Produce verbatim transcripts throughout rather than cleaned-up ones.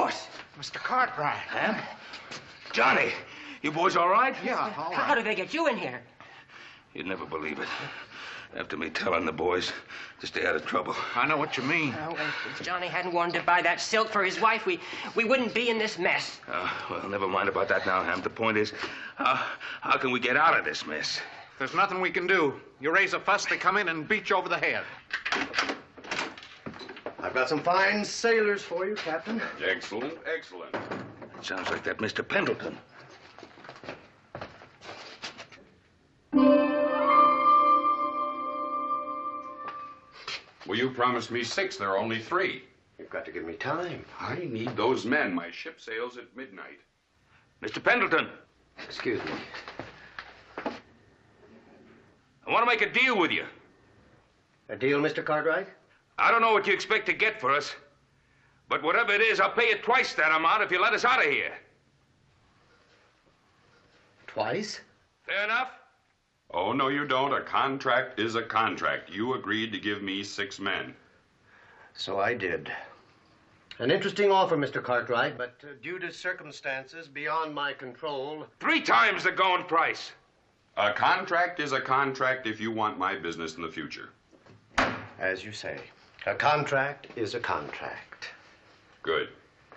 course. Mister Cartwright. Ham? Johnny, you boys all right? Yeah, all right. How did they get you in here? You'd never believe it. After me telling the boys to stay out of trouble. I know what you mean. Oh, if Johnny hadn't wanted to buy that silk for his wife, we, we wouldn't be in this mess. Uh, well, never mind about that now, Ham. The point is, uh, how can we get out of this mess? There's nothing we can do. You raise a fuss, they come in and beat you over the head. I've got some fine sailors for you, Captain. Excellent, excellent. It sounds like that Mister Pendleton. Well, you promised me six. There are only three. You've got to give me time. I need those men. My ship sails at midnight. Mister Pendleton, Excuse me. I want to make a deal with you. A deal, Mister Cartwright? I don't know what you expect to get for us, but whatever it is, I'll pay you twice that amount if you let us out of here. Twice? Fair enough? Oh, no, you don't. A contract is a contract. You agreed to give me six men. So I did. An interesting offer, Mister Cartwright, but uh, due to circumstances beyond my control... Three times the going price. A contract is a contract if you want my business in the future. As you say, a contract is a contract. Good.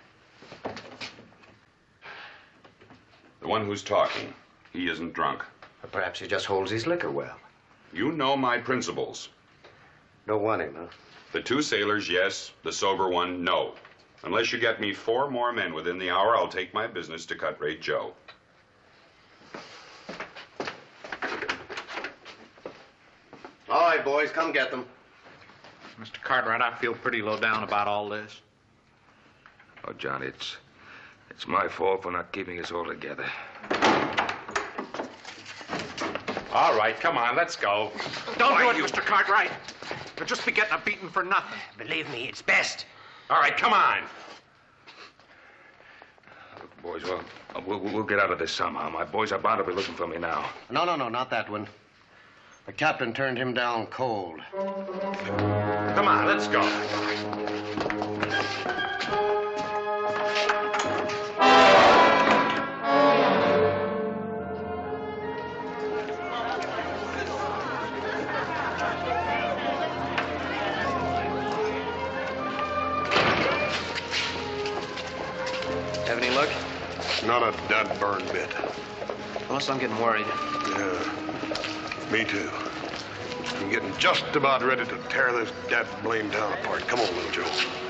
The one who's talking, he isn't drunk. Or perhaps he just holds his liquor well. You know my principles. Don't want him, huh? The two sailors, yes. The sober one, no. Unless you get me four more men within the hour, I'll take my business to Cut Rate Joe. All right, boys, come get them. Mister Cartwright, I feel pretty low down about all this. Oh, John, it's it's my fault for not keeping us all together. All right, come on, let's go. Don't Why, do it, you- Mister Cartwright. You'll just be getting a beating for nothing. Believe me, it's best. All right, come on. Look, boys, well, we'll, we'll get out of this somehow. My boys are bound to be looking for me now. No, no, no, not that one. The captain turned him down cold. Come on, let's go. Have any luck? Not a dud burn bit. Unless I'm getting worried. Yeah, me too. I'm getting just about ready to tear this dad blame town apart. Come on, little Joe.